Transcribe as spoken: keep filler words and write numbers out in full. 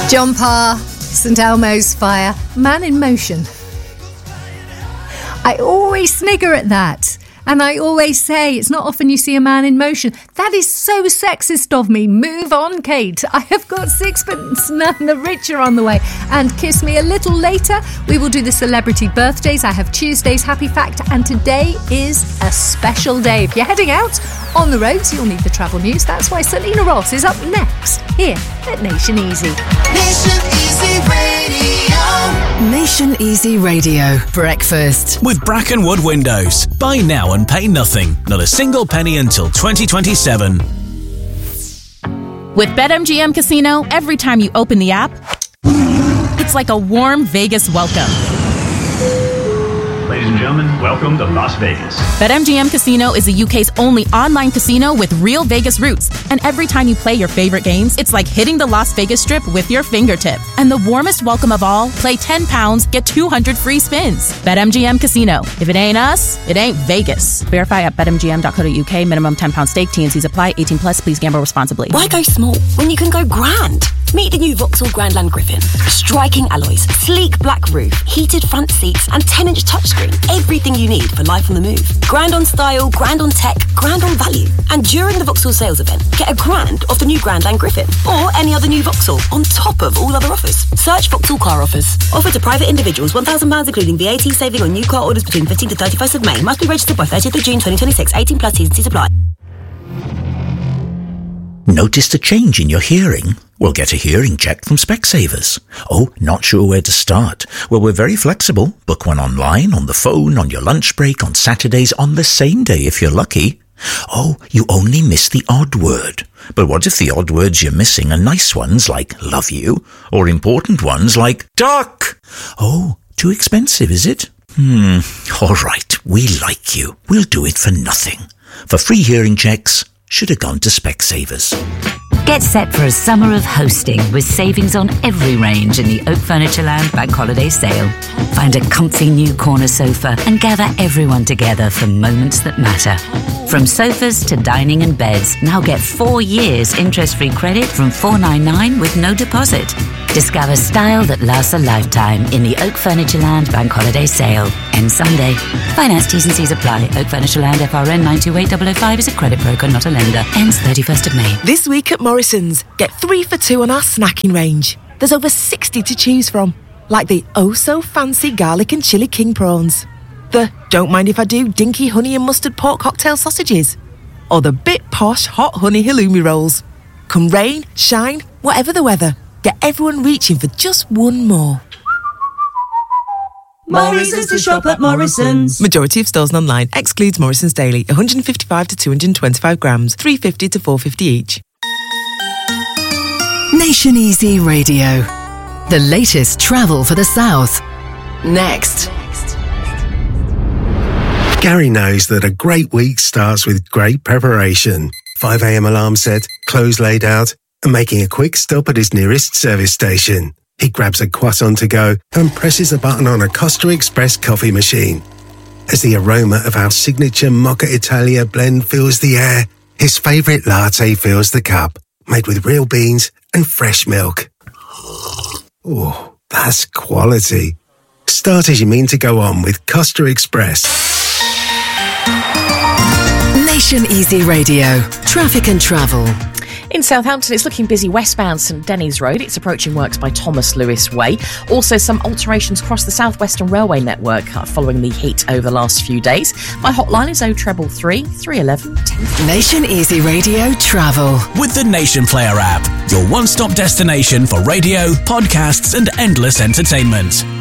John Parr, St Elmo's Fire, Man in Motion. I always snigger at that. And I always say, it's not often you see a man in motion. That is so sexist of me. Move on, Kate. I have got Sixpence None the Richer on the way. And Kiss Me a little later. We will do the celebrity birthdays. I have Tuesday's Happy Fact. And today is a special day. If you're heading out on the roads, you'll need the travel news. That's why Selena Ross is up next here at Nation Easy. Nation Easy Radio. Nation Easy Radio. Breakfast. With Brackenwood Windows. Buy now and pay nothing. Not a single penny until twenty twenty-seven. With BetMGM Casino, every time you open the app, it's like a warm Vegas welcome. Ladies and gentlemen, welcome to Las Vegas. BetMGM Casino is the U K's only online casino with real Vegas roots. And every time you play your favorite games, it's like hitting the Las Vegas Strip with your fingertip. And the warmest welcome of all, play ten pounds, get two hundred free spins. BetMGM Casino. If it ain't us, it ain't Vegas. Verify at bet M G M dot co dot U K. Minimum ten pound stake. T and C's apply. eighteen plus. Please gamble responsibly. Why go small when you can go grand? Meet the new Vauxhall Grandland Griffin. Striking alloys, sleek black roof, heated front seats, and ten inch touchscreen. Everything you need for life on the move. Grand on style, grand on tech, grand on value. And during the Vauxhall sales event, get a grand off the new Grandland Griffin or any other new Vauxhall on top of all other offers. Search Vauxhall Car Offers. Offered to private individuals, one thousand pounds including V A T saving on new car orders between fifteenth to thirty-first of May. Must be registered by thirtieth of June twenty twenty-six. eighteen plus. T's and C's apply. Noticed a change in your hearing? Well, get a hearing check from Specsavers. Oh, not sure where to start? Well, we're very flexible. Book one online, on the phone, on your lunch break, on Saturdays, on the same day if you're lucky. Oh, you only miss the odd word. But what if the odd words you're missing are nice ones like love you, or important ones like duck? Oh, too expensive, is it? Hmm, all right, we like you. We'll do it for nothing. For free hearing checks, should have gone to Specsavers. Get set for a summer of hosting with savings on every range in the Oak Furniture Land Bank Holiday Sale. Find a comfy new corner sofa and gather everyone together for moments that matter. From sofas to dining and beds, now get four years interest-free credit from four ninety-nine with no deposit. Discover style that lasts a lifetime in the Oak Furniture Land Bank Holiday Sale. End Sunday. Finance T's and C's apply. Oak Furniture Land F R N nine two eight zero zero five is a credit broker, not a lender. Ends thirty-first of May. This week at Morrison's, get three for two on our snacking range. There's over sixty to choose from, like the oh-so-fancy garlic and chilli king prawns, the don't mind if I do dinky honey and mustard pork cocktail sausages, or the bit posh hot honey halloumi rolls. Come rain, shine, whatever the weather, get everyone reaching for just one more. Morrison's to shop at Morrison's. Majority of stores and online. Excludes Morrison's Daily. one fifty-five to two twenty-five grams. three fifty to four fifty each. Nation Easy Radio. The latest travel for the South. Next. Gary knows that a great week starts with great preparation. five a.m. alarm set, clothes laid out, and making a quick stop at his nearest service station. He grabs a croissant to go and presses a button on a Costa Express coffee machine. As the aroma of our signature Mocha Italia blend fills the air, his favourite latte fills the cup, made with real beans and fresh milk. Oh, that's quality. Start as you mean to go on with Costa Express. Nation Easy Radio. Traffic and travel. In Southampton, it's looking busy westbound St Denis Road. It's approaching works by Thomas Lewis Way. Also, some alterations across the South Western Railway network following the heat over the last few days. My hotline is oh treble three, three one one, ten. Nation Easy Radio Travel. With the Nation Player app, your one-stop destination for radio, podcasts and endless entertainment.